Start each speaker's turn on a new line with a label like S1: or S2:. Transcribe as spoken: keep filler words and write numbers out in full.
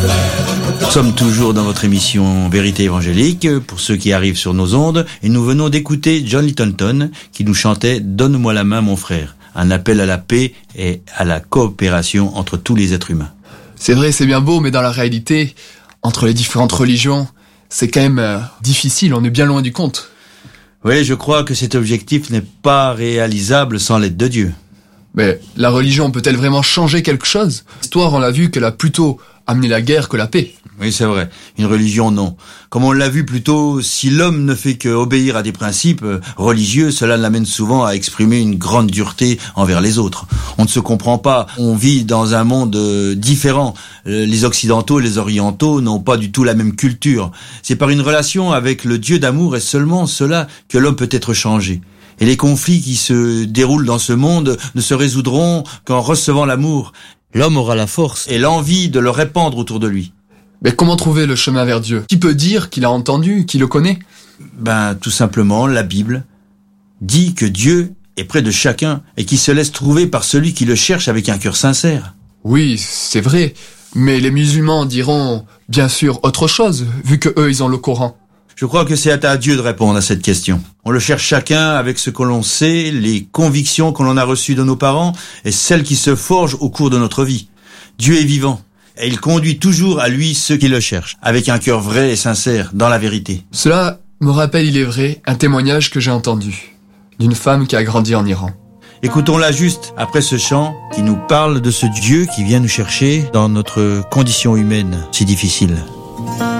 S1: Nous sommes toujours dans votre émission Vérité évangélique, pour ceux qui arrivent sur nos ondes, et nous venons d'écouter John Littleton qui nous chantait « Donne-moi la main mon frère », un appel à la paix et à la coopération entre tous les êtres humains.
S2: C'est vrai, c'est bien beau, mais dans la réalité, entre les différentes religions, c'est quand même euh, difficile, on est bien loin du compte.
S1: Oui, je crois que cet objectif n'est pas réalisable sans l'aide de Dieu.
S2: Mais la religion peut-elle vraiment changer quelque chose ? L'histoire, on l'a vu qu'elle a plutôt amené la guerre que la paix.
S1: Oui, c'est vrai. Une religion, non. Comme on l'a vu plus tôt, si l'homme ne fait qu'obéir à des principes religieux, cela l'amène souvent à exprimer une grande dureté envers les autres. On ne se comprend pas. On vit dans un monde différent. Les Occidentaux et les Orientaux n'ont pas du tout la même culture. C'est par une relation avec le Dieu d'amour et seulement cela que l'homme peut être changé. Et les conflits qui se déroulent dans ce monde ne se résoudront qu'en recevant l'amour. L'homme aura la force et l'envie de le répandre autour de lui.
S2: Mais comment trouver le chemin vers Dieu ? Qui peut dire qu'il a entendu, qu'il le connaît ?
S1: Ben, tout simplement, la Bible dit que Dieu est près de chacun et qu'il se laisse trouver par celui qui le cherche avec un cœur sincère.
S2: Oui, c'est vrai, mais les musulmans diront bien sûr autre chose, vu que eux, ils ont le Coran.
S1: Je crois que c'est à Dieu de répondre à cette question. On le cherche chacun avec ce que l'on sait, les convictions que l'on a reçues de nos parents et celles qui se forgent au cours de notre vie. Dieu est vivant. Et il conduit toujours à lui ceux qui le cherchent, avec un cœur vrai et sincère, dans la vérité.
S2: Cela me rappelle, il est vrai, un témoignage que j'ai entendu, d'une femme qui a grandi en Iran.
S1: Écoutons-la juste après ce chant qui nous parle de ce Dieu qui vient nous chercher dans notre condition humaine si difficile.